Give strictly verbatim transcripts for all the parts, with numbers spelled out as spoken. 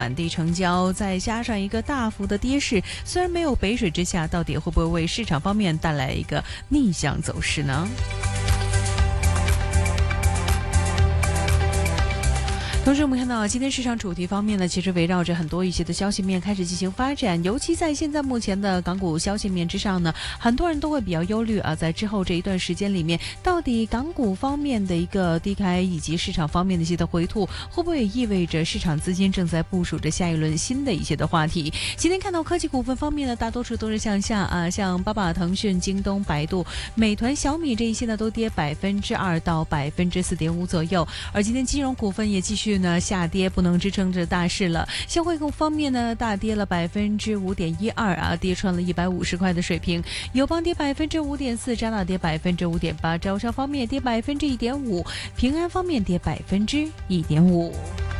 满地成交，再加上一个大幅的跌势，虽然没有北水之下，到底会不会为市场方面带来一个逆向走势呢？同时我们看到今天市场主题方面呢，其实围绕着很多一些的消息面开始进行发展，尤其在现在目前的港股消息面之上呢，很多人都会比较忧虑啊，在之后这一段时间里面，到底港股方面的一个低开以及市场方面的一些的回吐，会不会也意味着市场资金正在部署着下一轮新的一些的话题？今天看到科技股份方面呢，大多数都是向下啊，像巴巴、腾讯、京东、百度、美团、小米这一些呢都跌百分之二到百分之四点五左右，而今天金融股份也继续呢下跌，不能支撑着大势了。消汇股方面呢，大跌了百分之五点一二啊，跌穿了一百五十块的水平。友邦跌百分之五点四，渣打跌百分之五点八，招商方面跌百分之一点五，平安方面跌百分之一点五。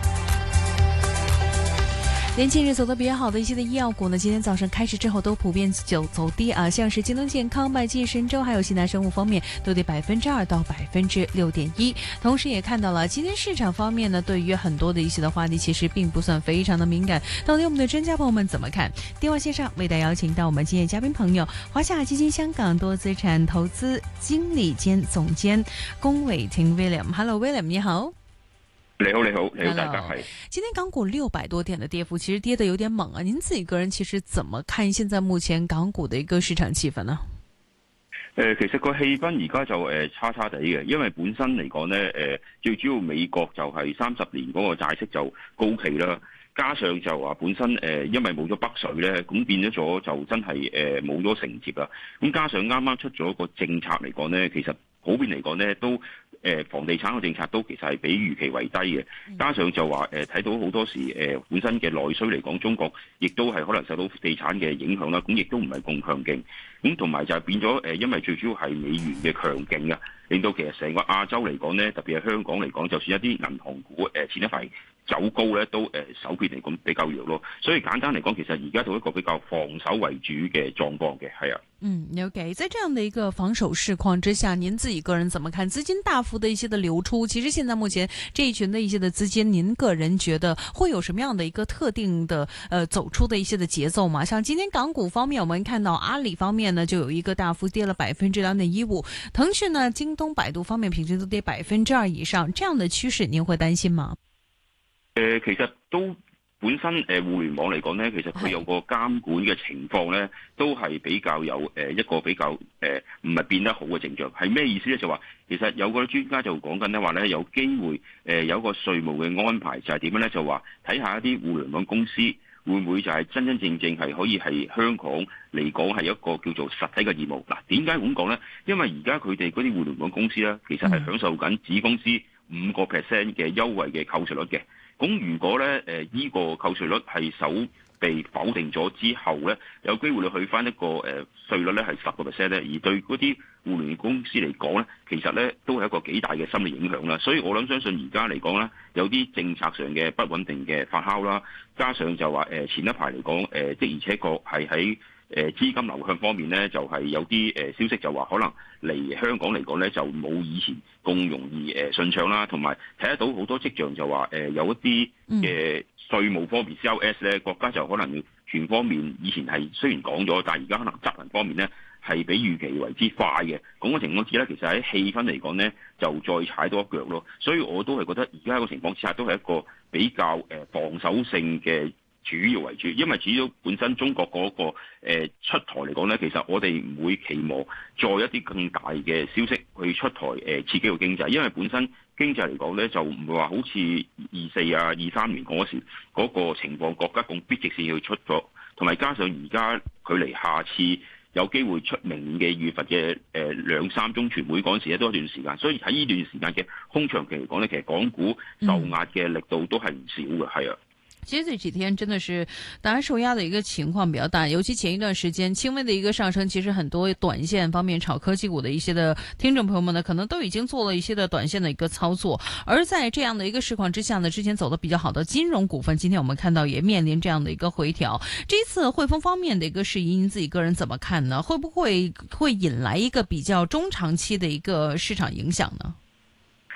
连近日走得比较好的一些的医药股呢，今天早上开始之后都普遍走走低啊，像是京东健康、百济神州还有西南生物方面都跌百分之二到百分之六点一。同时也看到了今天市场方面呢，对于很多的一些的话题其实并不算非常的敏感。到底我们的专家朋友们怎么看？电话线上为大家邀请到我们今天嘉宾朋友，华夏基金香港多资产投资经理兼总监龚伟霆 William。Hello William， 你好。 你好，你好，你好，大家係。 今天港股六百多點的跌幅，其實跌得有點猛啊！您自己個人其實怎麼看現在目前港股的一個市場氣氛呢？ 誒、呃，其實個氣氛而家就誒、呃、差差地嘅，因為本身嚟講呢，誒、呃、最主要美國就係三十年嗰個債息就高企啦，加上就話本身誒、呃、因為冇咗北水咧，咁變咗咗就真係誒冇咗承接啦。咁加上啱啱出咗個政策嚟講呢，其實普遍嚟講呢都。誒房地產嘅政策都其實係比預期為低嘅，加上就話誒睇到好多時誒、呃、本身嘅內需嚟講，中國亦都係可能受到地產嘅影響啦，咁亦都唔係咁強勁，咁同埋就係變咗誒、呃，因為最主要係美元嘅強勁啊，令到其實成個亞洲嚟講咧，特別係香港嚟講，就算一啲銀行股誒、呃、前一排走高咧，都誒、呃、手段嚟講比較弱咯，所以簡單嚟講，其實而家到一個比較防守為主嘅狀況嘅，係啊。 嗯 ，OK， 在這樣的一個防守市況之下，您自己個人怎麼看？資金大幅的一些的流出，其實現在目前這一群的一些的資金，您個人覺得會有什麼樣的一個特定的，呃，走出的一些的節奏嗎？像今天港股方面，我們看到阿里方面呢，就有一個大幅跌了百分之兩點一五，騰訊呢、京東、百度方面平均都跌百分之二以上，這樣的趨勢，您會擔心嗎？ 誒、呃，其實都。本身誒、呃、互聯網嚟講咧，其實佢有個監管嘅情況咧，都係比較有誒、呃、一個比較誒唔係變得好嘅跡象。係咩意思咧？就話其實有個專家就講緊咧話咧，有機會誒、呃、有個稅務嘅安排，就係點樣咧？就話睇下一啲互聯網公司會唔會就係真真正正係可以係香港嚟講係一個叫做實體嘅業務。嗱，點解咁講咧？因為而家佢哋嗰啲互聯網公司咧，其實係享受緊子公司五個 percent 嘅優惠嘅扣稅率嘅。咁如果咧，誒、呃、依、這個扣稅率係首被否定咗之後咧，有機會你去翻一個誒、呃、稅率咧係十個 percent 咧，而對嗰啲互聯公司嚟講咧，其實咧都係一個幾大嘅心理影響啦。所以我諗相信而家嚟講咧，有啲政策上嘅不穩定嘅發酵啦，加上就話誒、呃、前一排嚟講誒的而且確係喺誒資金流向方面咧，就係、是、有啲誒消息就話可能嚟香港嚟講咧，就冇以前咁容易誒順暢啦，同埋睇得到好多跡象就話誒有一啲嘅稅務方面 C R S 咧，國家就可能全方面以前係雖然講咗，但係而家可能執行方面咧係比預期為之快嘅。咁嘅情況之下咧，其實喺氣氛嚟講咧，就再踩多一腳咯。所以我都係覺得而家個情況之下都係一個比較誒防守性嘅。主要為主，因為主要本身中國嗰、那個、呃、出台嚟講咧，其實我哋唔會期望再一啲更大嘅消息去出台誒、呃、刺激個經濟，因為本身經濟嚟講咧就唔會話好似二四啊、二三年嗰時嗰個情況，國家咁逼直線要出咗，同埋加上而家距離下次有機會出明年嘅月份嘅誒兩三中全會嗰陣時咧，都一段時間，所以喺呢段時間嘅空長期嚟講咧，其實港股受壓嘅力度都係唔少嘅，係啊。 其實這幾天真的是大家受壓的一個情況比較大，尤其前一段時間輕微的一個上升，其實很多短線方面炒科技股的一些的聽眾朋友們呢，可能都已經做了一些的短線的一個操作。而在這樣的一個市況之下呢，之前走得比較好的金融股份，今天我們看到也面臨這樣的一個回調。這一次匯豐方面的一個事宜，您自己個人怎麼看呢？會不會會引來一個比較中長期的一個市場影響呢？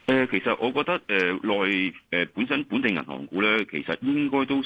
誒、呃，其實我覺得誒內誒本身本地銀行股咧，其實應該都